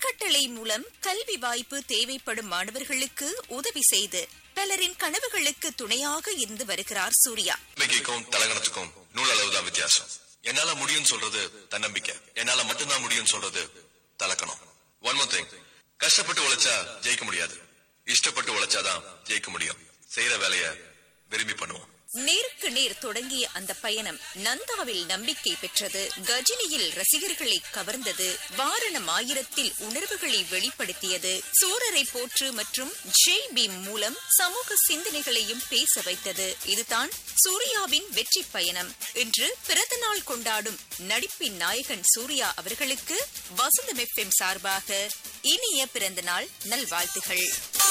அறக்கட்டளை மூலம் கல்வி வாய்ப்பு தேவைப்படும் மாணவர்களுக்கு உதவி செய்து பலரின் கனவுகளுக்கு துணையாக இருந்து வருகிறார் சூர்யா. தலகணத்துக்கும் நூலளவுதான் வித்தியாசம். என்னால முடியும் சொல்றது தன்னம்பிக்கை, என்னால மட்டும்தான் முடியும் சொல்றது தலக்கணம். ஒன் மோர் திங், கஷ்டப்பட்டு உழைச்சா ஜெயிக்க முடியாது, இஷ்டப்பட்டு உழைச்சாதான் ஜெயிக்க முடியும். செய்யற வேலைய விரும்பி பண்ணுவோம். நேருக்கு நேர் தொடங்கிய அந்த பயணம் நந்தாவில் நம்பிக்கை பெற்றது, கஜினியில் ரசிகர்களை கவர்ந்தது, வாரணம் ஆயிரத்தில் உணர்வுகளை வெளிப்படுத்தியது, சூரரை போற்று மற்றும் ஜெய் பீம் மூலம் சமூக சிந்தனைகளையும் பேச வைத்தது. இதுதான் சூர்யாவின் வெற்றி பயணம். இன்று பிறந்த நாள் கொண்டாடும் நடிப்பின் நாயகன் சூர்யா அவர்களுக்கு வசந்தம் FM சார்பாக இனிய பிறந்த நாள் நல்வாழ்த்துகள்.